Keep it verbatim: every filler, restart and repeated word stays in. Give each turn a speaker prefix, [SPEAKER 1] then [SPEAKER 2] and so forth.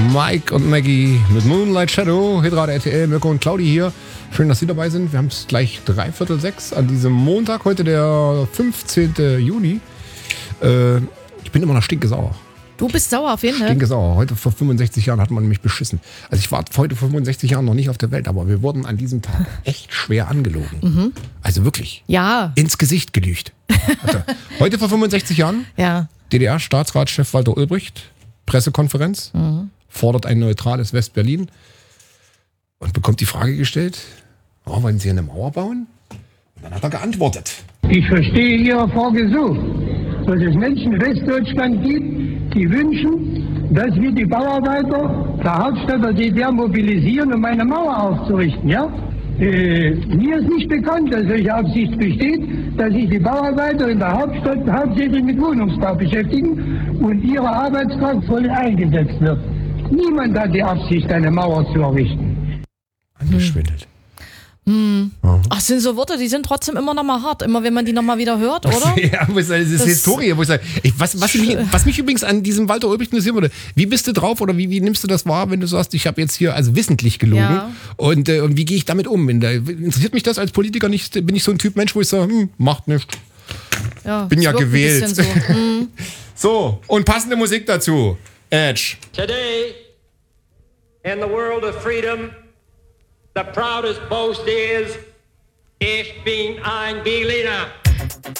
[SPEAKER 1] Mike und Maggie mit Moonlight Shadow, Hitradio R T L, Mirko und Claudi hier. Schön, dass Sie dabei sind. Wir haben es gleich dreiviertel sechs an diesem Montag, heute der fünfzehnten Juni. Äh, ich bin immer noch stinkesauer.
[SPEAKER 2] Du bist sauer auf jeden Fall.
[SPEAKER 1] Stinkesauer. Heute vor fünfundsechzig Jahren hat man mich beschissen. Also ich war heute vor fünfundsechzig Jahren noch nicht auf der Welt, aber wir wurden an diesem Tag echt schwer angelogen. Mhm. Also wirklich.
[SPEAKER 2] Ja.
[SPEAKER 1] Ins Gesicht gelügt. Also, heute vor fünfundsechzig Jahren,
[SPEAKER 2] ja.
[SPEAKER 1] D D R-Staatsratschef Walter Ulbricht, Pressekonferenz, mhm. fordert ein neutrales West-Berlin und bekommt die Frage gestellt, oh, wollen Sie eine Mauer bauen? Und dann hat er geantwortet.
[SPEAKER 3] Ich verstehe Ihre Frage so, dass es Menschen in Westdeutschland gibt, die wünschen, dass wir die Bauarbeiter der Hauptstadt der D D R mobilisieren, um eine Mauer aufzurichten, ja? Äh, mir ist nicht bekannt, dass solche Absicht besteht, dass sich die Bauarbeiter in der Hauptstadt hauptsächlich mit Wohnungsbau beschäftigen und ihre Arbeitskraft voll eingesetzt wird. Niemand hat die Absicht, eine Mauer zu errichten.
[SPEAKER 1] Angeschwindelt.
[SPEAKER 2] Hm. Ach, das sind so Worte, die sind trotzdem immer noch mal hart, immer wenn man die noch mal wieder hört, oder?
[SPEAKER 1] Ja, das ist das Historie. Wo ich sage, was, was, mich, was mich übrigens an diesem Walter Ulbricht interessieren würde, wie bist du drauf oder wie, wie nimmst du das wahr, wenn du sagst, ich habe jetzt hier also wissentlich gelogen
[SPEAKER 2] ja.
[SPEAKER 1] und, äh, und wie gehe ich damit um? Der, interessiert mich das als Politiker nicht? Bin ich so ein Typ Mensch, wo ich sage, hm, macht nichts.
[SPEAKER 2] Ja,
[SPEAKER 1] bin ja gewählt.
[SPEAKER 2] So. Mm.
[SPEAKER 1] So, und passende Musik dazu. Edge.
[SPEAKER 4] Today, in the world of freedom, the proudest boast is, ich bin ein Berliner.